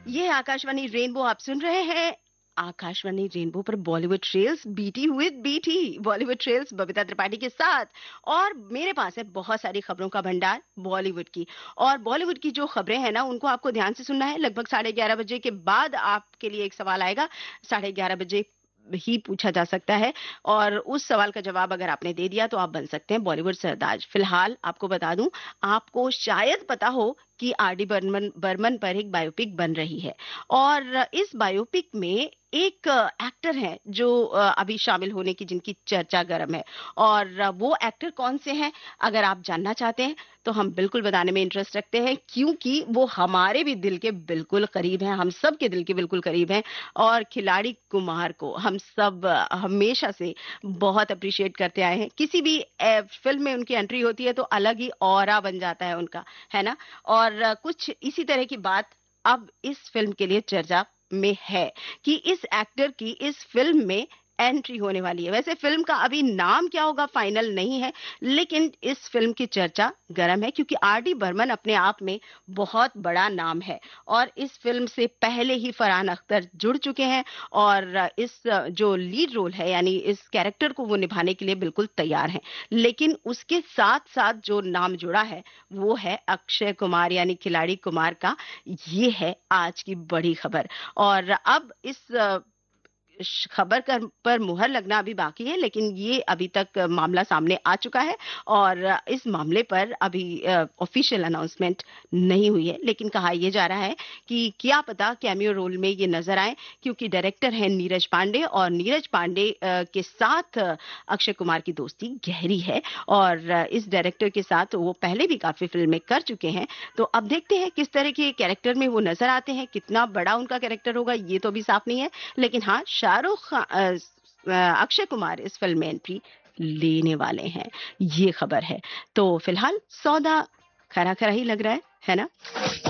ये आकाशवाणी रेनबो आप सुन रहे हैं। आकाशवाणी रेनबो पर Bollywood trails BT with BT, Bollywood trails Babita Tripathi के साथ। और मेरे पास है बहुत सारी खबरों का भंडार बॉलीवुड की। और बॉलीवुड की जो खबरें हैं ना, उनको आपको ध्यान से सुनना है। लगभग 11:30 बजे के बाद आपके लिए एक सवाल आएगा। 11:30 बजे ही पूछा जा सकता है। और उस सवाल का जवाब अगर आपने दे दिया तो आप बन सकते हैं बॉलीवुड सरताज। फिलहाल आपको बता दूं, आपको शायद पता हो कि आरडी बर्मन बर्मन पर एक बायोपिक बन रही है। और इस बायोपिक में एक एक्टर है जो अभी शामिल होने की जिनकी चर्चा गर्म है। और वो एक्टर कौन से हैं, अगर आप जानना चाहते हैं तो हम बिल्कुल बताने में इंटरेस्ट रखते हैं, क्योंकि वो हमारे भी दिल के बिल्कुल करीब हैं, हम सब के दिल के बिल्कुल करीब हैं। और खिलाड़ी कुमार को हम सब हमेशा से बहुत अप्रिशिएट करते आए हैं। किसी भी फिल्म में उनकी एंट्री होती है तो अलग ही ऑरा बन जाता है उनका, है ना। और कुछ इसी तरह की बात अब इस फिल्म के लिए चर्चा में है कि इस एक्टर की इस फिल्म में एंट्री होने वाली है। वैसे फिल्म का अभी नाम क्या होगा फाइनल नहीं है, लेकिन इस फिल्म की चर्चा गर्म है क्योंकि आरडी बर्मन अपने आप में बहुत बड़ा नाम है। और इस फिल्म से पहले ही फरहान अख्तर जुड़ चुके हैं। और इस जो लीड रोल है यानी इस कैरेक्टर को वो निभाने के लिए बिल्कुल तैयार हैं। लेकिन उसके साथ साथ जो नाम जुड़ा है वो है अक्षय कुमार यानी खिलाड़ी कुमार का। ये है आज की बड़ी खबर। और अब इस खबर पर मुहर लगना अभी बाकी है, लेकिन ये अभी तक मामला सामने आ चुका है। और इस मामले पर अभी ऑफिशियल अनाउंसमेंट नहीं हुई है, लेकिन कहा यह जा रहा है कि क्या पता कैमियो रोल में ये नजर आए, क्योंकि डायरेक्टर है नीरज पांडे। और नीरज पांडे के साथ अक्षय कुमार की दोस्ती गहरी है। और इस डायरेक्टर के साथ वो पहले भी काफी फिल्में कर चुके हैं। तो अब देखते हैं किस तरह के कैरेक्टर में वो नजर आते हैं, कितना बड़ा उनका कैरेक्टर होगा ये तो अभी साफ नहीं है। लेकिन हाँ, शाहरुख खान अक्षय कुमार इस फिल्म में एंट्री लेने वाले हैं, ये खबर है। तो फिलहाल सौदा खरा खरा ही लग रहा है ना।